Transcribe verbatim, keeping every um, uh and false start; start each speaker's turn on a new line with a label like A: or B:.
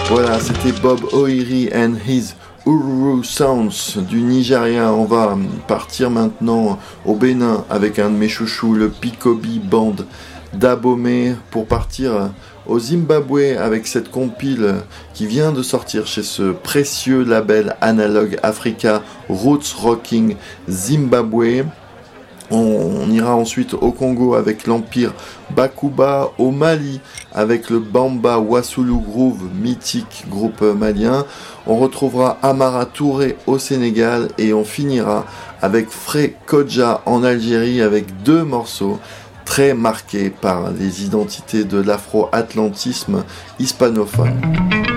A: Voilà, c'était Bob O'Leary and his Uru Sounds du Nigeria. On va partir maintenant au Bénin avec un de mes chouchous, le Pikobi Band d'Abomey, pour partir au Zimbabwe avec cette compile qui vient de sortir chez ce précieux label Analog Africa, Roots Rocking Zimbabwe. On ira ensuite au Congo avec l'Empire Bakuba, au Mali avec le Bamba Wassoulou Groove, mythique groupe malien. On retrouvera Amara Touré au Sénégal et on finira avec Fré Kodja en Algérie avec deux morceaux très marqués par les identités de l'afro-atlantisme hispanophone.